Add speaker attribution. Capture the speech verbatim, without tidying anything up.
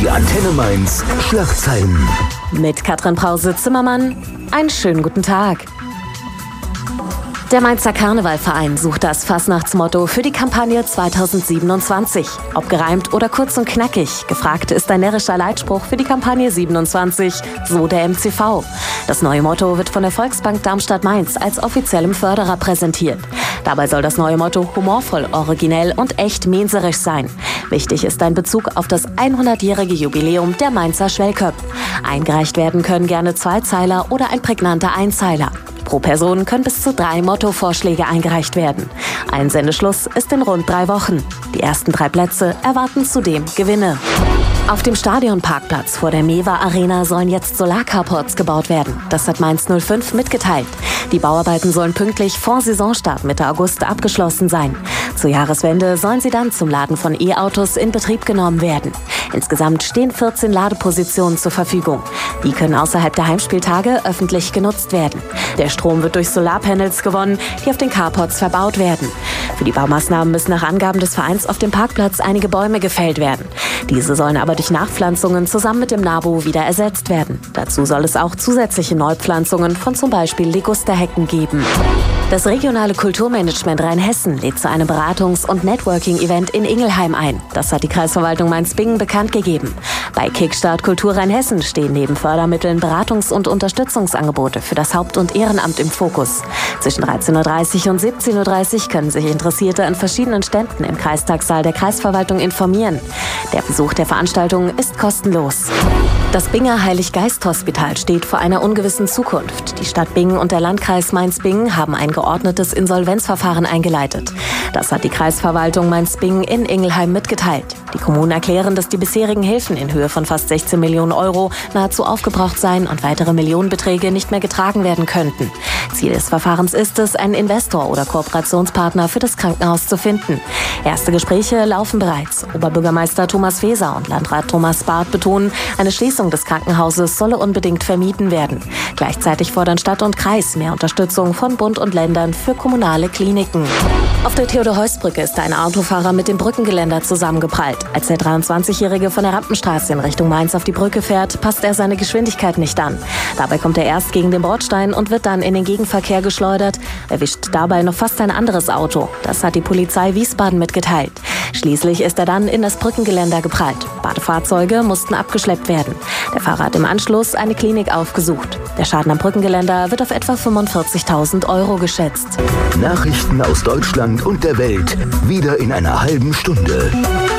Speaker 1: Die Antenne Mainz Schlagzeilen.
Speaker 2: Mit Katrin Brause-Zimmermann, einen schönen guten Tag. Der Mainzer Karnevalverein sucht das Fastnachtsmotto für die Kampagne zweitausendsiebenundzwanzig. Ob gereimt oder kurz und knackig, gefragt ist ein närrischer Leitspruch für die Kampagne siebenundzwanzig, so der M C V. Das neue Motto wird von der Volksbank Darmstadt-Mainz als offiziellem Förderer präsentiert. Dabei soll das neue Motto humorvoll, originell und echt menserisch sein. Wichtig ist ein Bezug auf das hundertjährige Jubiläum der Mainzer Schwellköpp. Eingereicht werden können gerne Zweizeiler oder ein prägnanter Einzeiler. Pro Person können bis zu drei Mottovorschläge eingereicht werden. Einsendeschluss ist in rund drei Wochen. Die ersten drei Plätze erwarten zudem Gewinne. Auf dem Stadionparkplatz vor der Mewa Arena sollen jetzt Solarcarports gebaut werden. Das hat Mainz null fünf mitgeteilt. Die Bauarbeiten sollen pünktlich vor Saisonstart Mitte August abgeschlossen sein. Zur Jahreswende sollen sie dann zum Laden von E-Autos in Betrieb genommen werden. Insgesamt stehen vierzehn Ladepositionen zur Verfügung. Die können außerhalb der Heimspieltage öffentlich genutzt werden. Der Strom wird durch Solarpanels gewonnen, die auf den Carports verbaut werden. Für die Baumaßnahmen müssen nach Angaben des Vereins auf dem Parkplatz einige Bäume gefällt werden. Diese sollen aber durch Nachpflanzungen zusammen mit dem NABU wieder ersetzt werden. Dazu soll es auch zusätzliche Neupflanzungen von zum Beispiel Ligusterhecken geben. Das regionale Kulturmanagement Rheinhessen lädt zu einem Beratungs- und Networking-Event in Ingelheim ein. Das hat die Kreisverwaltung Mainz-Bingen bekannt gegeben. Bei Kickstart Kultur Rheinhessen stehen neben Fördermitteln Beratungs- und Unterstützungsangebote für das Haupt- und Ehrenamt im Fokus. Zwischen dreizehn Uhr dreißig und siebzehn Uhr dreißig können sich Interessierte an verschiedenen Ständen im Kreistagssaal der Kreisverwaltung informieren. Der Besuch der Veranstaltung ist kostenlos. Das Binger Heilig-Geist-Hospital steht vor einer ungewissen Zukunft. Die Stadt Bingen und der Landkreis Mainz-Bingen haben ein geordnetes Insolvenzverfahren eingeleitet. Das hat die Kreisverwaltung Mainz-Bingen in Ingelheim mitgeteilt. Die Kommunen erklären, dass die bisherigen Hilfen in Höhe von fast sechzehn Millionen Euro nahezu aufgebraucht seien und weitere Millionenbeträge nicht mehr getragen werden könnten. Ziel des Verfahrens ist es, einen Investor oder Kooperationspartner für das Krankenhaus zu finden. Erste Gespräche laufen bereits. Oberbürgermeister Thomas Feser und Landrat Thomas Barth betonen, eine Schließung des Krankenhauses solle unbedingt vermieden werden. Gleichzeitig fordern Stadt und Kreis mehr Unterstützung von Bund und Ländern für kommunale Kliniken. Auf der Theodor-Heuss-Brücke ist ein Autofahrer mit dem Brückengeländer zusammengeprallt. Als der dreiundzwanzigjährige von der Rampenstraße in Richtung Mainz auf die Brücke fährt, passt er seine Geschwindigkeit nicht an. Dabei kommt er erst gegen den Bordstein und wird dann in den Gegenverkehr geschleudert, erwischt dabei noch fast ein anderes Auto. Das hat die Polizei Wiesbaden mitgeteilt. Schließlich ist er dann in das Brückengeländer geprallt. Beide Fahrzeuge mussten abgeschleppt werden. Der Fahrer hat im Anschluss eine Klinik aufgesucht. Der Schaden am Brückengeländer wird auf etwa fünfundvierzigtausend Euro geschätzt.
Speaker 1: Nachrichten aus Deutschland und der Welt. Wieder in einer halben Stunde.